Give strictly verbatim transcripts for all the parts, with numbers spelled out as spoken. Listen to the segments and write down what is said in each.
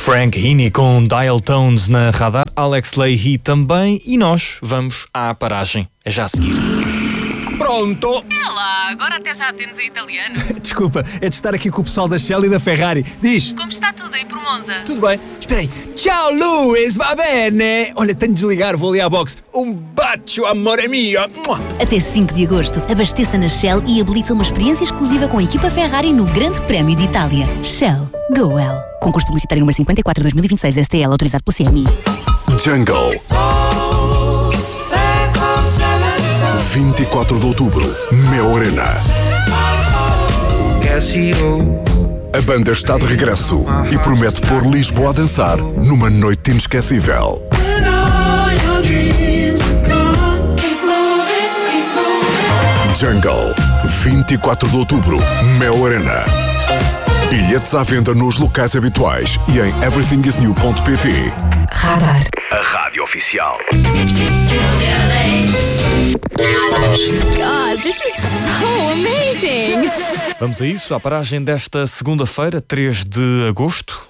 Frank Heaney com Dial Tones na Radar, Alex Leahy também, e nós vamos à paragem. É já a seguir. Pronto! É lá, agora até já atendes em italiano. Desculpa, é de estar aqui com o pessoal da Shell e da Ferrari. Diz! Como está tudo aí por Monza? Tudo bem? Espera aí. Ciao, Luís, va bene? Olha, tenho de desligar, vou ali à boxe. Um bacio, amore mio! Até cinco de agosto, abasteça na Shell e habilita uma experiência exclusiva com a equipa Ferrari no Grande Prémio de Itália. Shell. Go well. Concurso publicitário número cinquenta e quatro dois mil e vinte e seis S T L, autorizado pela C M I. Jungle. vinte e quatro de outubro, Mel Arena. A banda está de regresso e promete pôr Lisboa a dançar numa noite inesquecível. Jungle, vinte e quatro de outubro, Mel Arena. Bilhetes à venda nos locais habituais e em everything is new ponto pt. Radar. A rádio oficial. God, this is so amazing! Vamos a isso, à paragem desta segunda-feira, três de agosto.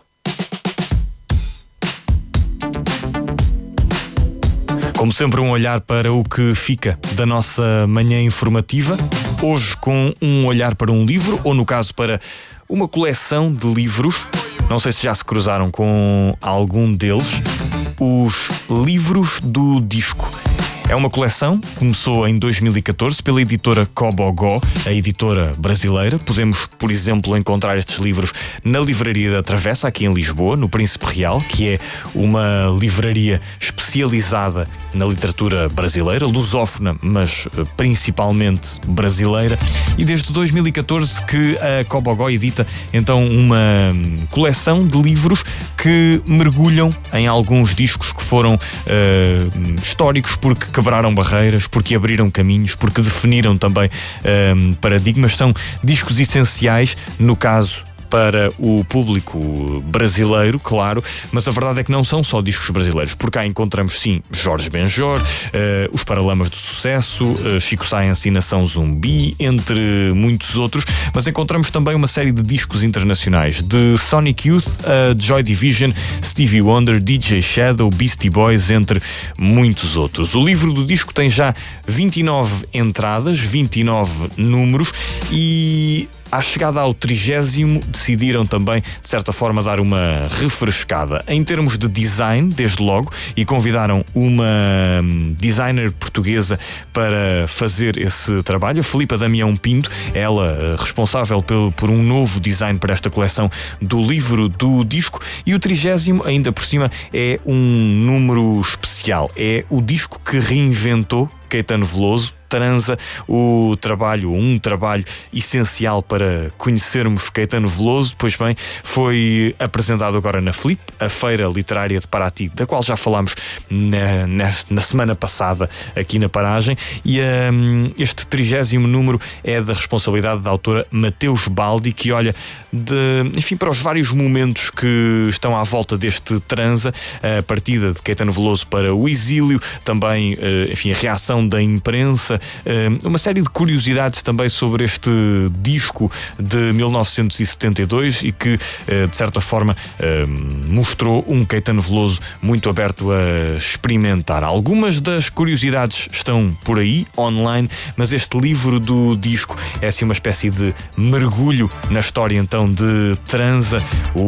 Como sempre, um olhar para o que fica da nossa manhã informativa. Hoje com um olhar para um livro, ou no caso para uma coleção de livros. Não sei se já se cruzaram com algum deles. Os livros do disco. É uma coleção, começou em dois mil e catorze pela editora Cobogó, a editora brasileira. Podemos, por exemplo, encontrar estes livros na Livraria da Travessa, aqui em Lisboa, no Príncipe Real, que é uma livraria especializada na literatura brasileira, lusófona, mas principalmente brasileira. E desde dois mil e catorze que a Cobogó edita então uma coleção de livros que mergulham em alguns discos que foram uh, históricos, porque quebraram barreiras, porque abriram caminhos, porque definiram também um, paradigmas. São discos essenciais, no caso para o público brasileiro, claro, mas a verdade é que não são só discos brasileiros. Por cá encontramos, sim, Jorge Benjor, uh, os Paralamas do Sucesso, uh, Chico Science e Nação Zumbi, entre muitos outros, mas encontramos também uma série de discos internacionais, de Sonic Youth a Joy Division, Stevie Wonder, D J Shadow, Beastie Boys, entre muitos outros. O livro do disco tem já vinte e nove entradas, vinte e nove números, e à chegada ao trigésimo decidiram também, de certa forma, dar uma refrescada em termos de design, desde logo, e convidaram uma designer portuguesa para fazer esse trabalho, a Filipa Damião Pinto, ela responsável por, por um novo design para esta coleção do livro do disco. E o trigésimo, ainda por cima, é um número especial, é o disco que reinventou Caetano Veloso. Transa, o trabalho, um trabalho essencial para conhecermos Caetano Veloso. Pois bem, foi apresentado agora na Flip, a Feira Literária de Paraty, da qual já falámos na, na, na semana passada aqui na paragem, e um, este trigésimo número é da responsabilidade da autora Mateus Baldi, que olha de, enfim, para os vários momentos que estão à volta deste Transa, a partida de Caetano Veloso para o exílio, também, enfim, a reação da imprensa, uma série de curiosidades também sobre este disco de mil novecentos e setenta e dois e que, de certa forma, mostrou um Caetano Veloso muito aberto a experimentar. Algumas das curiosidades estão por aí, online, mas este livro do disco é assim uma espécie de mergulho na história então de Transa,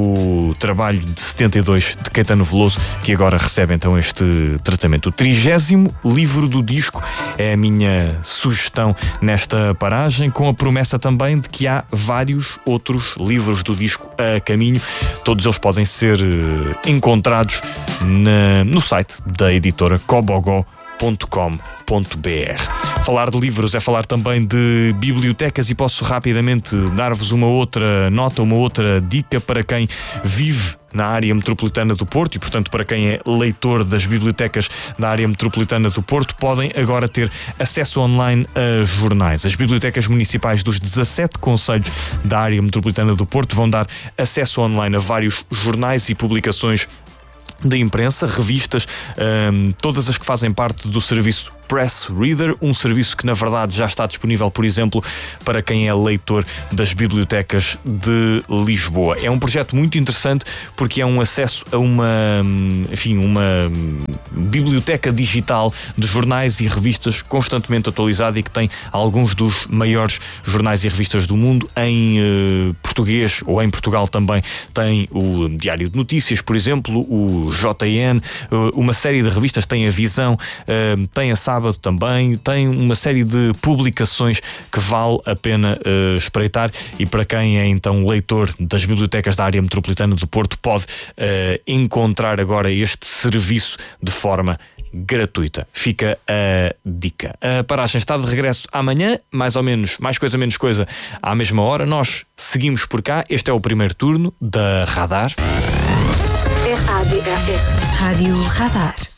o trabalho de setenta e dois de Caetano Veloso, que agora recebe então este tratamento. O trigésimo livro do disco é a minha sugestão nesta paragem, com a promessa também de que há vários outros livros do disco a caminho. Todos eles podem ser encontrados na, no site da editora cobogó ponto com ponto b r. Falar de livros é falar também de bibliotecas, e posso rapidamente dar-vos uma outra nota, uma outra dica para quem vive na área metropolitana do Porto e, portanto, para quem é leitor das bibliotecas da área metropolitana do Porto. Podem agora ter acesso online a jornais. As bibliotecas municipais dos dezassete concelhos da área metropolitana do Porto vão dar acesso online a vários jornais e publicações de imprensa, revistas, hum, todas as que fazem parte do serviço Express Reader, um serviço que na verdade já está disponível, por exemplo, para quem é leitor das bibliotecas de Lisboa. É um projeto muito interessante porque é um acesso a uma, enfim, uma biblioteca digital de jornais e revistas constantemente atualizada e que tem alguns dos maiores jornais e revistas do mundo em uh, português, ou em Portugal também tem o Diário de Notícias, por exemplo, o J N, uh, uma série de revistas, tem a Visão, uh, tem a Sábado também, tem uma série de publicações que vale a pena uh, espreitar, e para quem é então leitor das bibliotecas da área metropolitana do Porto pode uh, encontrar agora este serviço de forma gratuita. Fica a dica. A paragem está de regresso amanhã, mais ou menos, mais coisa menos coisa, à mesma hora. Nós seguimos por cá. Este é o primeiro turno da Radar. R A D A R. Rádio Radar.